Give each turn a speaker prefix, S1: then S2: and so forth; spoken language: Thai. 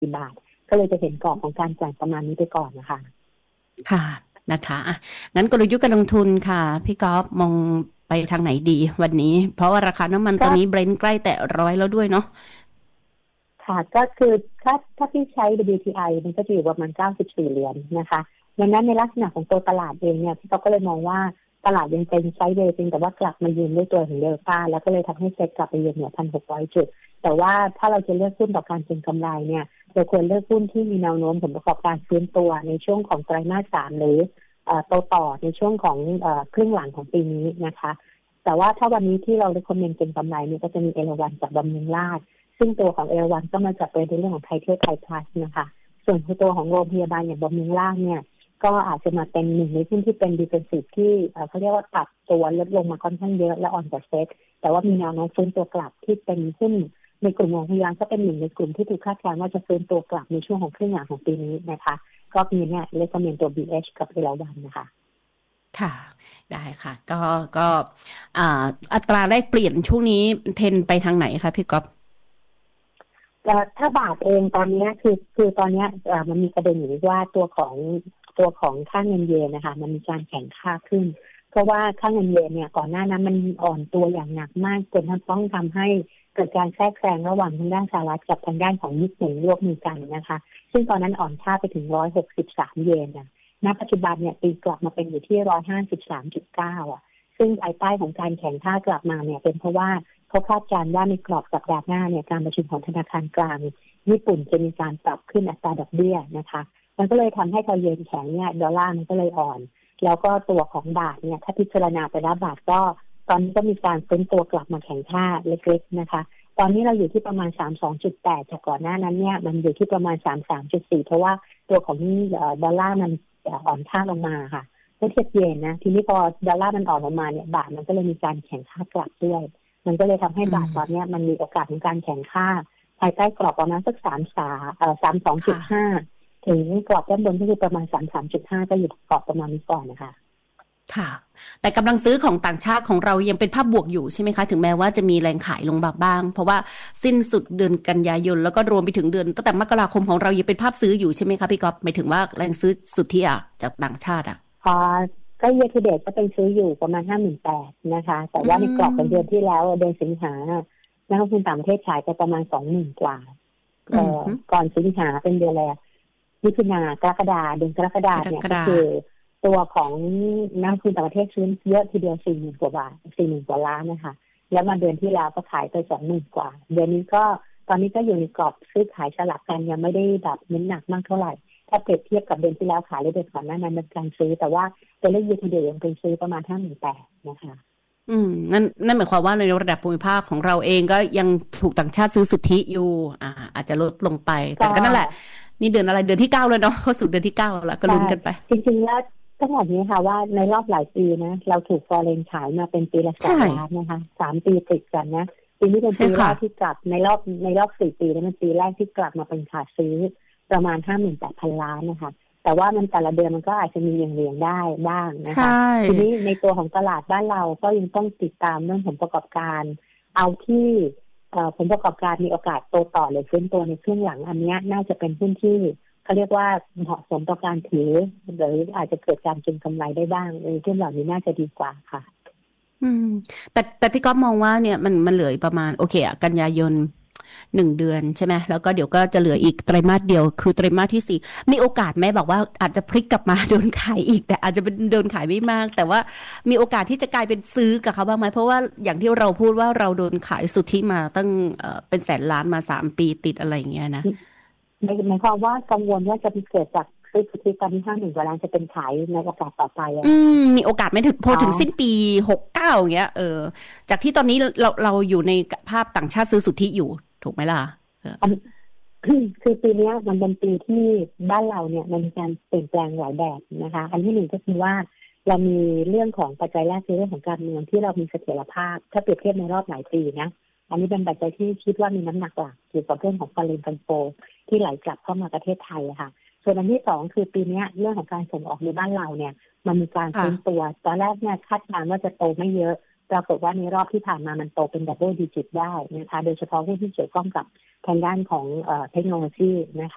S1: บาทก็เลยจะเห็นกรอบของการจ่ายประมาณนี้ไปก่อนนะคะ
S2: ค่ะนะคะงั้นกลยุทธ์การลงทุนค่ะพี่ก๊อฟมองไปทางไหนดีวันนี้เพราะว่าราคาน้ำมันตอนนี้เบรนท์ใกล้แตะ100แล้วด้วยเนาะ
S1: ค่ะก็คือถ้าที่ใช้ WTI มันก็จะอยู่ประมาณ$94นะคะดังนั้นในลักษณะของตัวตลาดเองเนี่ยพี่ก็เลยมองว่าตลาดยังเป็นไซด์เวย์จริงแต่ว่ากลับมายืนด้วยตัวของเดลต้าแล้วก็เลยทำให้เซ็ตกลับไปยืนเหนือ 1,600 จุดแต่ว่าถ้าเราจะเลือกหุ้นต่อการเก็งกำไรเนี่ยเราควรเลือกหุ้นที่มีแนวโน้มผลประกอบการฟื้นตัวในช่วงของไตรมาส 3หรือโตต่อในช่วงของครึ่งหลังของปีนี้นะคะแต่ว่าถ้าวันนี้ที่เราได้คอมเมนต์เก็งกำไรเนี่ยก็จะมีเอราวัณกับบำรุงราษฎร์ซึ่งตัวของเอราวัณก็มาจากประเด็นเรื่องของไทยเที่ยวไทยพลัสนะคะส่วนตัวของโรงพยาบาลอย่างบำรุงราษฎร์เนี่ยก็อาจจะมาเป็นหนึ่งในหุ้นที่เป็นดิเฟนซีฟที่เขาเรียกว่าปรับตัวลดลงมาค่อนข้างเยอะและอ่อนกว่าเซ็ตแต่ว่ามีแนวโน้มฟื้นตัวกลับที่เป็นหุ้นในกลุ่มโรงพยาบาลก็เป็นหนึ่งในกลุ่มที่ถูกคาดการณ์ว่าจะฟื้นตัวกลับในช่วงของครึ่งหลังของปีนี้นะคะก็มีเนี่ยเลคอมเมนต์ตัว BH กับเอราวัณนะคะ
S2: ค่ะได้ค่ะก็อัตราแลกเปลี่ยนช่วงนี้เทรนไปทางไหนคะพี่ก๊อฟ
S1: ถ้าบาทเองตอนนี้คือตอนนี้มันมีประเด็นอยู่ว่าตัวของค่าเงินเยนนะคะมันมีการแข็งค่าขึ้นเพราะว่าค่าเงินเยนเนี่ยก่อนหน้านั้นมันอ่อนตัวอย่างหนักมากจนต้องทำให้เกิดการแทรกแซงระหว่างทางด้านสหรัฐกับทางด้านของญี่ปุ่นร่วมมือกันนะคะซึ่งตอนนั้นอ่อนค่าไปถึง163เยนนะณปัจจุบันเนี่ยตีกลับมาเป็นอยู่ที่153.9ซึ่งภายใต้ของการแข่งค่ากลับมาเนี่ยเป็นเพราะว่าเขาคาดการณ์ว่าในกรอบสัปดาห์หน้าเนี่ยการประชุมของธนาคารกลางญี่ปุ่นจะมีการปรับขึ้นอัตราดอกเบี้ยนะคะมันก็เลยทำให้พอเยนแข็งเนี่ยดอลลาร์มันก็เลยอ่อนแล้วก็ตัวของบาทเนี่ยถ้าพิจารณาไปแล้วบาทก็ตอนนี้ก็มีการฟื้นตัวกลับมาแข็งค่าเล็กๆนะคะตอนนี้เราอยู่ที่ประมาณ32.8จากก่อนหน้านั้นเนี่ยมันอยู่ที่ประมาณ33.4เพราะว่าตัวของดอลลาร์มันอ่อนค่าลงมาค่ะเมื่อเทียบเยนนะทีนี้พอดอลลาร์มันอ่อนลงมาเนี่ยบาทมันก็เลยมีการแข็งค่ากลับด้วยมันก็เลยทำให้บาทตอนนี้มันมีโอกาสในการแข็งค่าภายใต้กรอบประมาณสัก32.5ถึงกรอบด้านบนก็คือประมาณ33.5ก็อยู่กรอบประมาณนี้ก่อนนะคะ
S2: ค่ะแต่กำลังซื้อของต่างชาติของเรายังเป็นภาพบวกอยู่ใช่ไหมคะถึงแม้ว่าจะมีแรงขายลงบ้างเพราะว่าสิ้นสุดเดือนกันยายนแล้วก็รวมไปถึงเดือนตั้งแต่มกราคมของเรายังเป็นภาพซื้ออยู่ใช่ไหมคะพี่ก๊อฟหมายถึงว่าแรงซื้อสุทธิจากต่างชาติ
S1: พอก็เยอร์ทูเดตก็เป็นซื้ออยู่ประมาณ58,000นะคะแต่ว่าในกรอบของเดือนที่แล้วเดือนสิงหานักลงทุนต่างประเทศขายไปประมาณ20,000กว่าก่อนสิงหาเป็นเดือนอะไรมิถุนากรกฎาเดือนกรกฎาเนี่ยก็คือตัวของนักลงทุนต่างประเทศซื้อเยอะทีเดียว40,000 กว่าบาท40,000 กว่าล้านนะคะแล้วมาเดือนที่แล้วก็ขายไป20,000 กว่าเดือนนี้ก็ตอนนี้ก็อยู่ในกรอบซื้อขายสลับกันยังไม่ได้แบบเน้นหนักมากเท่าไหร่ถ้าเปรียบเทียบกับเดือนที่แล้วขายและเดือนก่อนหน้านั้นเป็นการซื้อแต่ว่าตัวเลขยูทูเดย์ยังเป็นซื้อประมาณ58,000นะคะ
S2: นั่นหมายความว่าในระดับภูมิภาคของเราเองก็ยังถูกต่างชาติซื้อสุทธิอยู่อาจจะลดลงไปแต่ก็นั่นแหละนี่เดือนอะไรเดือนที่9แล้วเนาะเข้าสู่เดือนที่9แล้วก็ลุ้นกันไป
S1: จริงๆแล้วต้องบอกนี้ค่ะว่าในรอบหลายปีนะเราถูกฟอเรนขายมาเป็นปีละ2 ล้านนะคะ3 ปีติดกันนะปีนี้เป็นปีแรกที่กลับในรอบ4 ปีแล้วมันปีแรกที่กลับมาเป็นขาซื้อประมาณ 58,000 ล้านนะคะแต่ว่ามันแต่ละเดือนมันก็อาจจะมีเหวี่ยงได้บ้างนะคะทีนี้ในตัวของตลาดบ้านเราก็ยังต้องติดตามเรื่องผลประกอบการเอาที่ผลประกอบการมีโอกาสโตต่อหรือฟื้นตัวในช่วงหลังอันนี้น่าจะเป็นหุ้นที่เขาเรียกว่าเหมาะสมต่อการถือหรืออาจจะเกิดการเก็งกำไรได้บ้างหุ้นเหล่านี้น่าจะดีกว่าค่ะ
S2: แต่พี่ก๊อฟมองว่าเนี่ยมันเหลือประมาณโอเคกันยายน1 เดือนใช่ไหมแล้วก็เดี๋ยวก็จะเหลืออีกไตรมาสเดียวคือไตรมาสที่4มีโอกาสไหมบอกว่าอาจจะพลิกกลับมาโดนขายอีกแต่อาจจะเป็นโดนขายไม่มากแต่ว่ามีโอกาสที่จะกลายเป็นซื้อกับเขาบ้างไหมเพราะว่าอย่างที่เราพูดว่าเราโดนขายสุทธิมาตั้งเป็นแสนล้านมา3 ปีติดอะไรอย่างเงี้ยนะ
S1: หมายความว่ากังวลว่าจะเกิดจากซื้อสุทธิตอนที่51 กว่าล้านจะเป็นขายในโอกาสต่อไป
S2: มีโอกาสไม่ถึงพอถึงสิ้นปี69อย่างเงี้ยจากที่ตอนนี้เราอยู่ในภาพต่างชาติซื้อสุทธิอยู่ถูกไหมล่ะ
S1: คือปีนี้มันเป็นปีที่บ้านเราเนี่ยมันมีการเปลี่ยนแปลงหลายแบบนะคะอันที่หนึ่งก็คือว่าเรามีเรื่องของปัจจัยแรกคือเรื่องของการเมืองที่เรามีเสถียรภาพถ้าเปรียบเทียบในรอบหลายปีนะอันนี้เป็นปัจจัยที่คิดว่ามีน้ำหนักหลักเกี่ยวกับเรื่องของForeign Fund Flowที่ไหลกลับเข้ามาประเทศไทยค่ะส่วนอันที่2คือปีนี้เรื่องของการส่งออกในบ้านเราเนี่ยมันมีการฟื้นตัวตอนแรกเนี่ยคาดการณ์ว่าจะโตไม่เยอะปรากฏว่าในรอบที่ผ่านมามันโตเป็นดับเบิลดิจิตได้นะคะโดยเฉพาะหุ้นที่เกี่ยวข้องกับทางด้านของเทคโนโลยีนะคะ